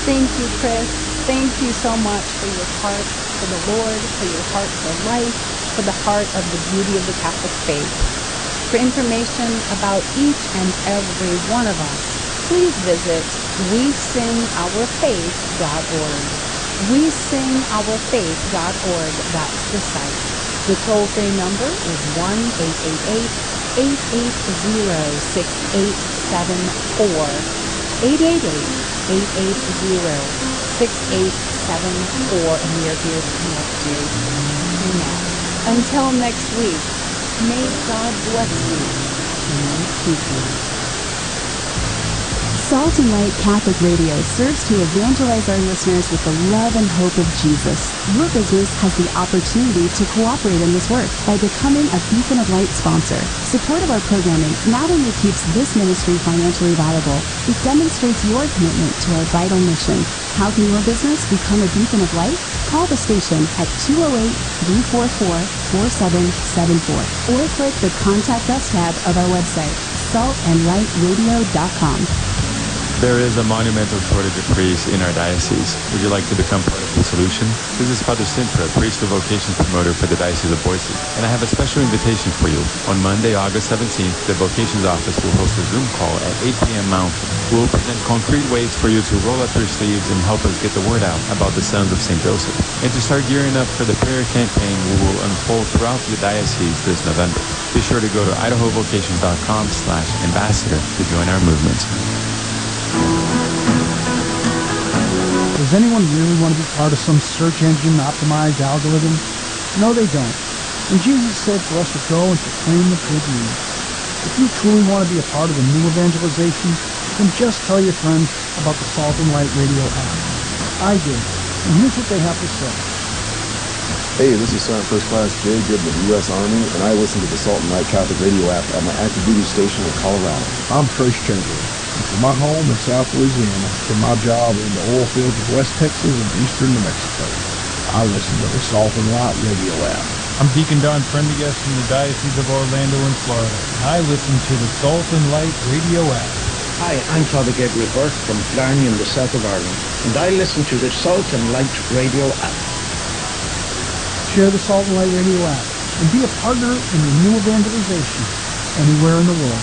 Thank you, Chris. Thank you so much for your heart for the Lord, for your heart for life, for the heart of the beauty of the Catholic faith. For information about each and every one of us, please visit WeSingOurFaith.org. WeSingOurFaith.org, that's the site. The toll-free number is 1-888-880-6874. 888-880-6874, and we are here to connect you now. Until next week, may God bless you and keep you. Salt and Light Catholic Radio serves to evangelize our listeners with the love and hope of Jesus. Your business has the opportunity to cooperate in this work by becoming a Beacon of Light sponsor. Support of our programming not only keeps this ministry financially viable, it demonstrates your commitment to our vital mission. How can your business become a Beacon of Light? Call the station at 208-344-4774 or click the Contact Us tab of our website, saltandlightradio.com. There is a monumental shortage of priests in our diocese. Would you like to become part of the solution? This is Father Sintra, priest of vocations promoter for the Diocese of Boise, and I have a special invitation for you. On Monday, August 17th, the vocations office will host a Zoom call at 8 p.m. Mountain. We'll present concrete ways for you to roll up your sleeves and help us get the word out about the Sons of St. Joseph. And to start gearing up for the prayer campaign we will unfold throughout the diocese this November. Be sure to go to idahovocations.com/ambassador to join our movement. Does anyone really want to be part of some search engine optimized algorithm? No, they don't. And Jesus said for us to go and proclaim the good news. If you truly want to be a part of the new evangelization, then just tell your friends about the Salt and Light Radio app. I did, and here's what they have to say. Hey, this is Sergeant First Class Jay Gibb of the U.S. Army, and I listen to the Salt and Light Catholic Radio app at my active duty station in Colorado. I'm Trace Chamberlain. From my home in South Louisiana to my job in the oil fields of West Texas and eastern New Mexico, I listen to the Salt and Light Radio app. I'm Deacon Don Prendergast from the Diocese of Orlando in Florida. I listen to the Salt and Light Radio app. Hi, I'm Father Gabriel Burke from Blarney in the south of Ireland, and I listen to the Salt and Light Radio app. Share the Salt and Light Radio app and be a partner in the new evangelization anywhere in the world.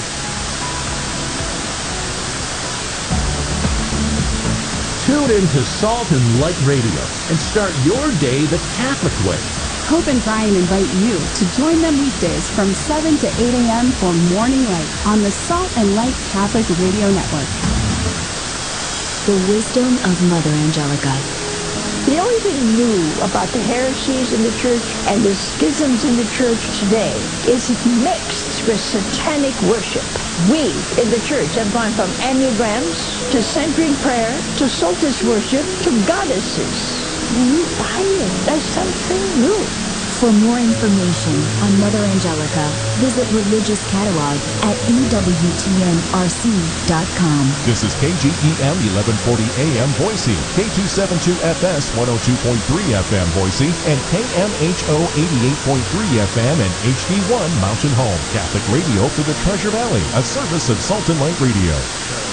Tune in to Salt and Light Radio and start your day the Catholic way. Hope and Brian invite you to join them weekdays from 7 to 8 a.m. for Morning Light on the Salt and Light Catholic Radio Network. The wisdom of Mother Angelica. The only thing new about the heresies in the church and the schisms in the church today is mixed with satanic worship. We in the church have gone from anagrams to centering prayer to solstice worship to goddesses. You buy it. That's something new. For more information on Mother Angelica, visit Religious Catalog at EWTNRC.com. This is KGEM 1140 AM Boise, K272FS 102.3 FM Boise, and KMHO 88.3 FM and HD1 Mountain Home. Catholic Radio for the Treasure Valley, a service of Salt and Light Radio.